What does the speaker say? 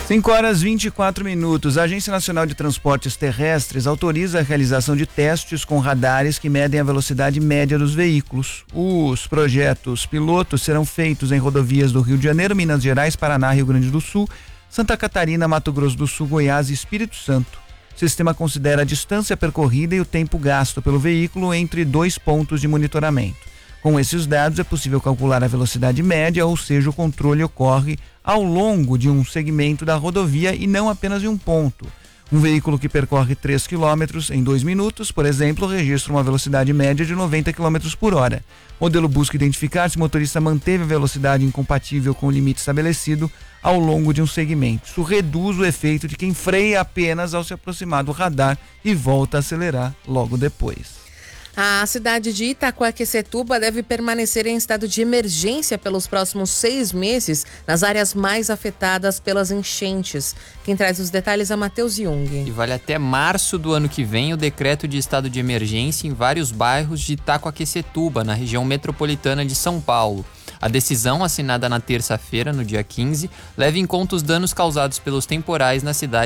5h24. A Agência Nacional de Transportes Terrestres autoriza a realização de testes com radares que medem a velocidade média dos veículos. Os projetos pilotos serão feitos em rodovias do Rio de Janeiro, Minas Gerais, Paraná, Rio Grande do Sul, Santa Catarina, Mato Grosso do Sul, Goiás e Espírito Santo. O sistema considera a distância percorrida e o tempo gasto pelo veículo entre dois pontos de monitoramento. Com esses dados é possível calcular a velocidade média, ou seja, o controle ocorre ao longo de um segmento da rodovia e não apenas em um ponto. Um veículo que percorre 3 quilômetros em 2 minutos, por exemplo, registra uma velocidade média de 90 km por hora. O modelo busca identificar se o motorista manteve a velocidade incompatível com o limite estabelecido ao longo de um segmento. Isso reduz o efeito de quem freia apenas ao se aproximar do radar e volta a acelerar logo depois. A cidade de Itaquaquecetuba deve permanecer em estado de emergência pelos próximos 6 meses nas áreas mais afetadas pelas enchentes. Quem traz os detalhes é Matheus Jung. E vale até março do ano que vem o decreto de estado de emergência em vários bairros de Itaquaquecetuba, na região metropolitana de São Paulo. A decisão, assinada na terça-feira, no dia 15, leva em conta os danos causados pelos temporais na cidade